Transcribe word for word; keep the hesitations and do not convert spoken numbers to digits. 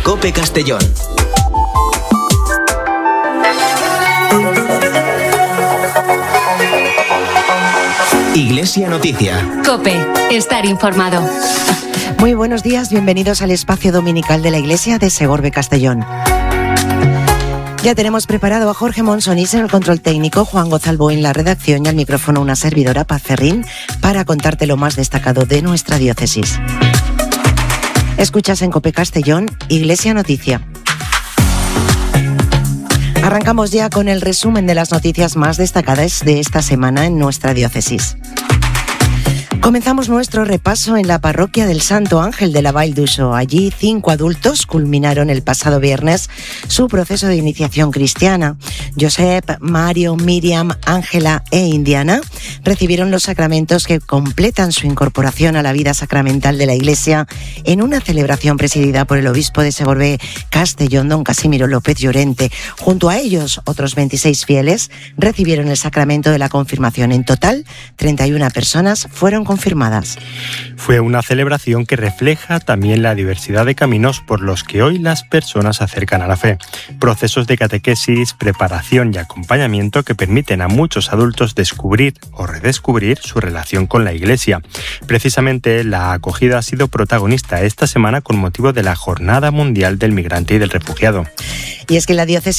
COPE Castellón. Iglesia Noticia. COPE, estar informado. Muy buenos días, bienvenidos al espacio dominical de la Iglesia de Segorbe Castellón. Ya tenemos preparado a Jorge Monsonís en el control técnico, Juan Gozalbo en la redacción y al micrófono una servidora, Paz Ferrín, para contarte lo más destacado de nuestra diócesis. Escuchas en COPE Castellón, Iglesia Noticia. Arrancamos ya con el resumen de las noticias más destacadas de esta semana en nuestra diócesis. Comenzamos nuestro repaso en la parroquia del Santo Ángel de la Vall d'Uixó. Allí cinco adultos culminaron el pasado viernes su proceso de iniciación cristiana. Josep, Mario, Miriam, Ángela e Indiana recibieron los sacramentos que completan su incorporación a la vida sacramental de la Iglesia en una celebración presidida por el obispo de Segorbe Castellón, don Casimiro López Llorente. Junto a ellos, otros veintiséis fieles recibieron el sacramento de la confirmación. En total, treinta y una personas fueron confirmadas. Fue una celebración que refleja también la diversidad de caminos por los que hoy las personas se acercan a la fe. Procesos de catequesis, preparación y acompañamiento que permiten a muchos adultos descubrir o redescubrir su relación con la Iglesia. Precisamente la acogida ha sido protagonista esta semana con motivo de la Jornada Mundial del Migrante y del Refugiado. Y es que la diócesis